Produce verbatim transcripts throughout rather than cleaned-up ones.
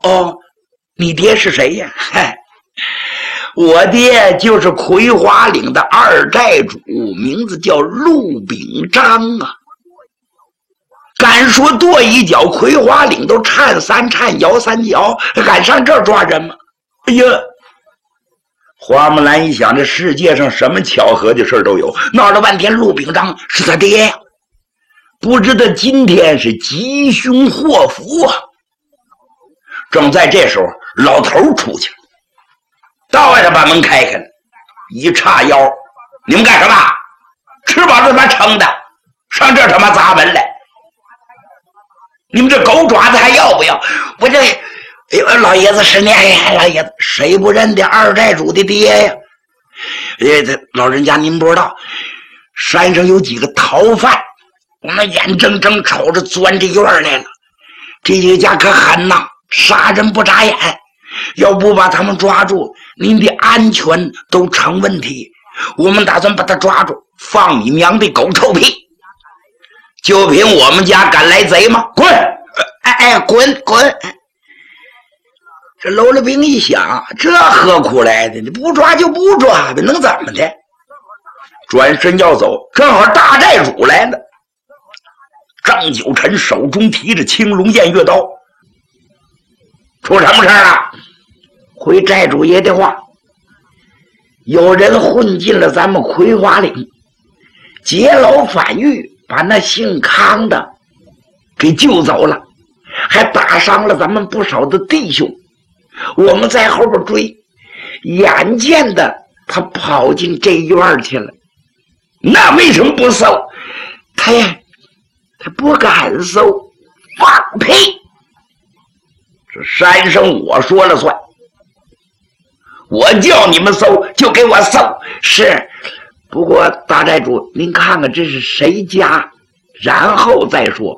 哦，你爹是谁呀？嗨，我爹就是葵花岭的二寨主，名字叫陆秉章啊。敢说跺一脚，葵花岭都颤三颤，摇三摇，敢上这儿抓人吗？哎呀！花木兰一想，这世界上什么巧合的事都有，闹了半天陆秉章是他爹呀，不知道今天是吉凶祸福啊。正在这时候，老头出去了，到外头把门开开了，一叉腰，你们干什么？吃饱了他妈撑的，上这他妈砸门来！你们这狗爪子还要不要？我这，哎呦，老爷子是你，哎呀，老爷子，谁不认得二寨主的爹呀？哎，这老人家您不知道，山上有几个逃犯，我们眼睁睁瞅着钻这院来了。这几家可狠呐，杀人不眨眼，要不把他们抓住，您的安全都成问题。我们打算把他抓住，放你娘的狗臭屁！就凭我们家敢来贼吗？滚！哎哎，滚滚！这娄了兵一想，这何苦来的？你不抓就不抓呗，能怎么的？转身要走，正好大寨主来了。张九臣手中提着青龙偃月刀，出什么事了？回寨主爷的话，有人混进了咱们葵花岭，劫牢反狱，把那姓康的给救走了，还打伤了咱们不少的弟兄。我们在后边追，眼见的他跑进这院去了。那为什么不搜？他呀，他不敢搜。放屁！这山上我说了算，我叫你们搜就给我搜。是，不过大寨主，您看看这是谁家，然后再说。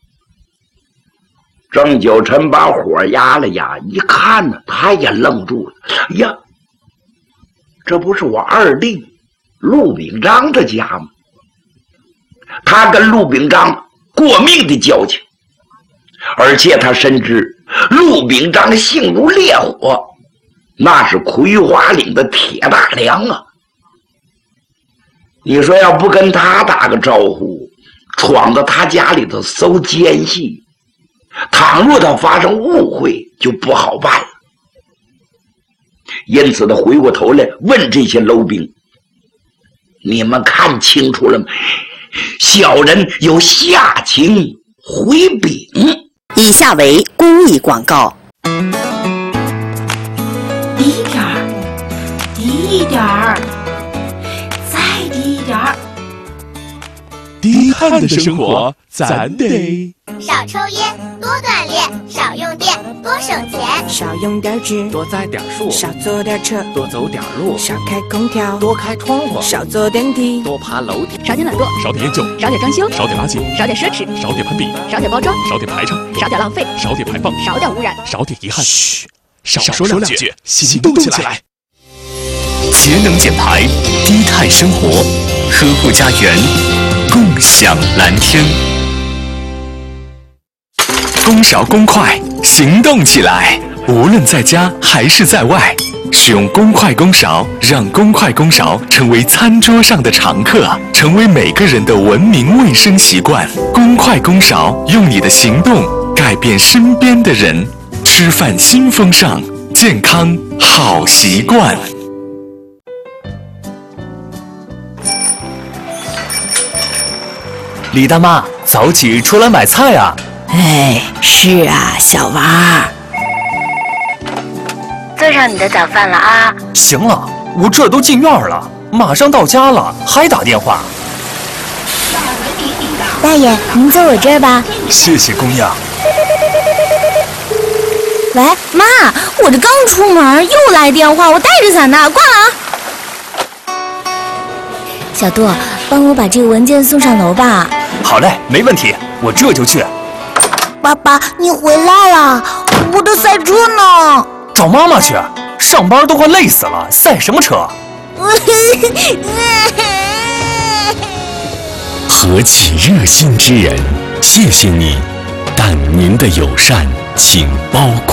郑九臣把火压了压，一看呢，他也愣住了。哎呀，这不是我二弟陆秉章的家吗？他跟陆秉章过命的交情，而且他深知陆秉章性如烈火，那是葵花岭的铁大梁啊。你说要不跟他打个招呼，闯到他家里头搜奸细，倘若他发生误会，就不好办了。因此他回过头来问这些楼兵，你们看清楚了吗？小人有下情回禀。 以下为公益广告。 低一点儿，低一点儿，再低一点儿。 低碳的生活咱得少抽烟，多锻炼，少用电，多省钱， 少用点纸， 多栽点树， 少坐点车， 多走点路， 少开空调， 多开窗户， 少坐电梯， 多爬楼梯， 少点懒惰， 少点厌旧， 少点装修， 少点垃圾， 少点奢侈， 少点攀比， 少点包装， 少点排场， 少点浪费， 少点排放， 少点污染， 少点遗憾。嘘，少说两句，行动起来。 节能减排，低碳生活，呵护家园，共享蓝天。公勺公筷，行动起来！无论在家还是在外，使用公筷公勺，让公筷公勺成为餐桌上的常客，成为每个人的文明卫生习惯。公筷公勺，用你的行动改变身边的人。吃饭新风尚，健康好习惯。 李大妈，早起出来买菜啊！ 哎，是啊，小娃儿。 做上你的早饭了啊！ 行了，我这都进院了，马上到家了，还打电话。 大爷，您坐我这儿吧。 谢谢姑娘。 喂，妈，我这刚出门又来电话，我带着伞呢，挂了啊。小杜，帮我把这个文件送上楼吧。 好嘞，没问题，我这就去。 爸爸，你回来了，我的赛车呢？ 找妈妈去，上班都快累死了，赛什么车？ 何其热心之人，谢谢你，但您的友善请包括。